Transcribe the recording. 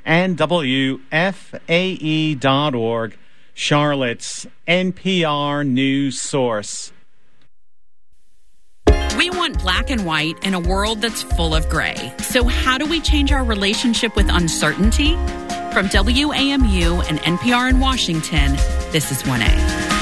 and WFAE.org, Charlotte's NPR news source. We want black and white in a world that's full of gray. So how do we change our relationship with uncertainty? From WAMU and NPR in Washington, this is 1A.